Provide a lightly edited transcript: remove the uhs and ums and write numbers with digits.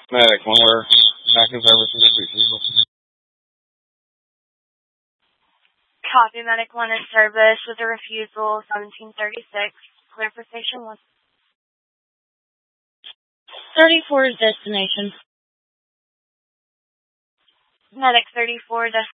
Medic, when we're back in service with the Copy, Medic 1 in service with a refusal 1736. Clear for station 1. 34 is destination. Medic 34,